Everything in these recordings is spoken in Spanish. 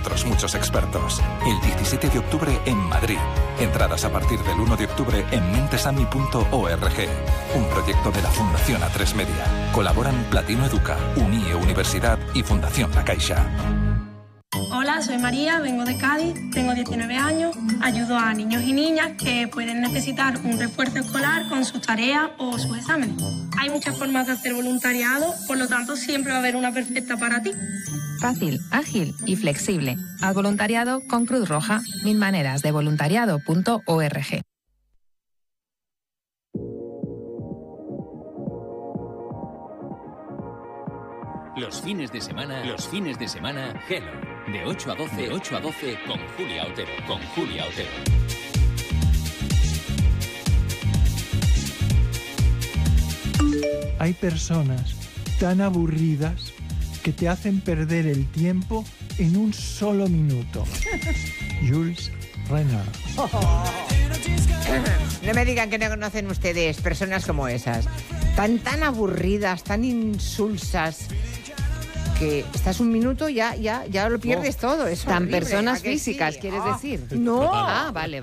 otros muchos expertos. El 17 de octubre en Madrid. Entradas a partir del 1 de octubre en mentesami.org. Un proyecto de la Fundación A3 Media. Colaboran Platino Educa, UNIE Universidad y Fundación La Caixa. Hola, soy María, vengo de Cádiz, tengo 19 años, ayudo a niños y niñas que pueden necesitar un refuerzo escolar con sus tareas o sus exámenes. Hay muchas formas de hacer voluntariado, por lo tanto siempre va a haber una perfecta para ti. Fácil, ágil y flexible. Haz voluntariado con Cruz Roja. 1000 maneras de voluntariado.org. Los fines de semana, Hello. De 8 a 12, con Julia Otero, Hay personas tan aburridas que te hacen perder el tiempo en un solo minuto. Jules Renard. No me digan que no conocen ustedes personas como esas. Tan aburridas, tan insulsas, que estás un minuto ya lo pierdes todo. Es Tan horrible, personas ¿a que físicas, sí? ¿quieres decir? No. Ah, vale.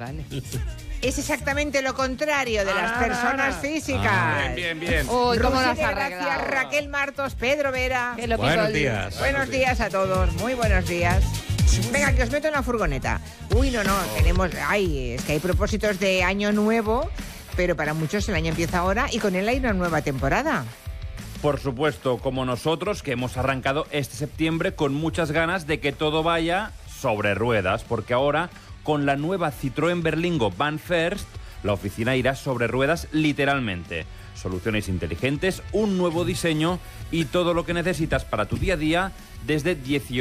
Es exactamente lo contrario de las personas físicas. Bien. Uy, ¿cómo las Rusia, has gracias, arreglado? Raquel Martos, Pedro Vera. Buenos días. Buenos días a todos, muy buenos días. Venga, que os meto en la furgoneta. Uy, no, tenemos... es que hay propósitos de año nuevo, pero para muchos el año empieza ahora y con él hay una nueva temporada. Por supuesto, como nosotros, que hemos arrancado este septiembre con muchas ganas de que todo vaya sobre ruedas, porque ahora, con la nueva Citroën Berlingo Van First, la oficina irá sobre ruedas literalmente. Soluciones inteligentes, un nuevo diseño y todo lo que necesitas para tu día a día desde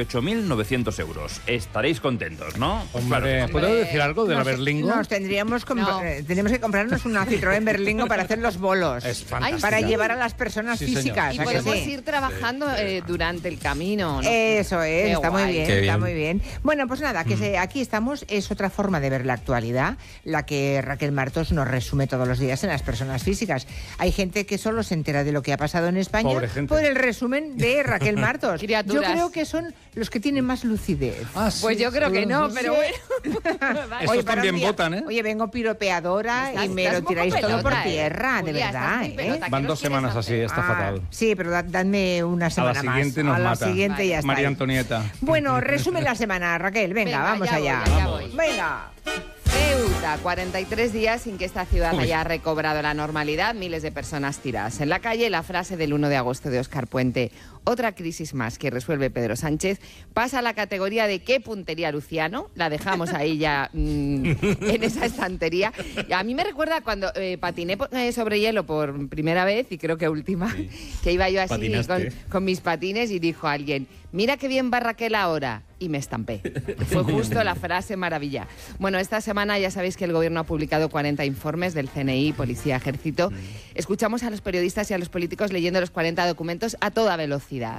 18.900 euros. Estaréis contentos, ¿no? Hombre, Claro. ¿puedo decir algo de la Berlingo? Tenemos que comprarnos una Citroën Berlingo para hacer los bolos. Es fantástica. Para llevar a las personas Sí, señor. físicas. Y ¿a que podemos sí? ir trabajando durante el camino, ¿no? Eso es, Qué está muy guay. bien, Qué está bien. muy bien. Bueno, pues nada, aquí estamos, es otra forma de ver la actualidad, la que Raquel Martos nos resume todos los días en las personas físicas. Hay gente que solo se entera de lo que ha pasado en España Pobre gente. por el resumen de Raquel Martos. Yo Criaturas. creo que son los que tienen más lucidez. Pues yo creo que no, pero bueno. Estos también votan, ¿eh? Oye, vengo piropeadora y me Estás lo un poco tiráis todo pelota, por tierra, de Julia, verdad, estás muy pelota, ¿qué Van nos 2 quieres semanas así, hacer? está fatal. Sí, pero dadme una A semana la siguiente más. nos A la mata. siguiente ya está. María Antonieta. Bueno, resume la semana, Raquel. Venga, vamos ya allá. voy, ya voy. Venga. Ceuta, 43 días sin que esta ciudad haya recobrado la normalidad, miles de personas tiradas en la calle. La frase del 1 de agosto de Óscar Puente, otra crisis más que resuelve Pedro Sánchez, pasa a la categoría de qué puntería Luciano, la dejamos ahí ya en esa estantería. Y a mí me recuerda cuando patiné sobre hielo por primera vez, y creo que última, que iba yo así con mis patines y dijo alguien, mira qué bien va Raquel ahora. Y me estampé. Fue justo la frase maravilla. Bueno, esta semana ya sabéis que el Gobierno ha publicado 40 informes del CNI, Policía, Ejército. Escuchamos a los periodistas y a los políticos leyendo los 40 documentos a toda velocidad.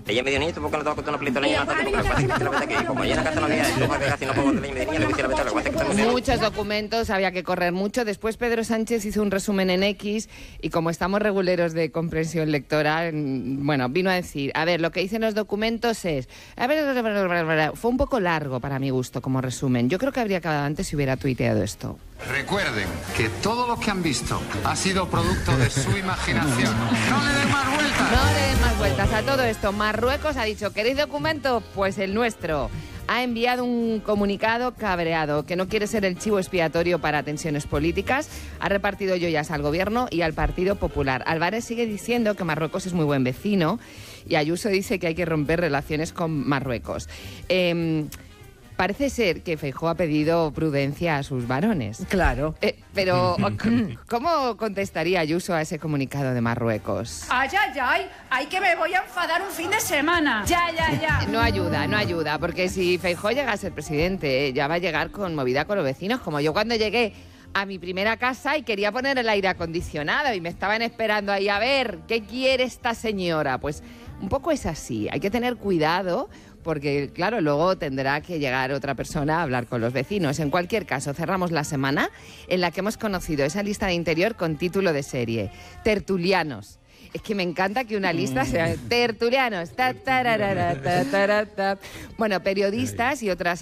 Muchos documentos, había que correr mucho. Después Pedro Sánchez hizo un resumen en X y como estamos reguleros de comprensión lectora, bueno, vino a decir, a ver, lo que dicen los documentos es... Fue un poco largo para mi gusto como resumen. Yo creo que habría acabado antes si hubiera tuiteado esto. Recuerden que todo lo que han visto ha sido producto de su imaginación. No le den más vueltas. No le den más vueltas a todo esto. Marruecos ha dicho, ¿queréis documento? Pues el nuestro. Ha enviado un comunicado cabreado, que no quiere ser el chivo expiatorio para tensiones políticas. Ha repartido joyas al gobierno y al Partido Popular. Álvarez sigue diciendo que Marruecos es muy buen vecino y Ayuso dice que hay que romper relaciones con Marruecos. Parece ser que Feijóo ha pedido prudencia a sus varones. Claro. Pero, ¿cómo contestaría Ayuso a ese comunicado de Marruecos? ¡Ay, que me voy a enfadar un fin de semana! ¡Ya! No ayuda, porque si Feijóo llega a ser presidente, ya va a llegar con movida con los vecinos, como yo cuando llegué a mi primera casa y quería poner el aire acondicionado y me estaban esperando ahí a ver, ¿qué quiere esta señora? Pues un poco es así, hay que tener cuidado porque, claro, luego tendrá que llegar otra persona a hablar con los vecinos. En cualquier caso, cerramos la semana en la que hemos conocido esa lista de interior con título de serie, Tertulianos. Es que me encanta que una lista sea Tertulianos. Bueno, periodistas y otras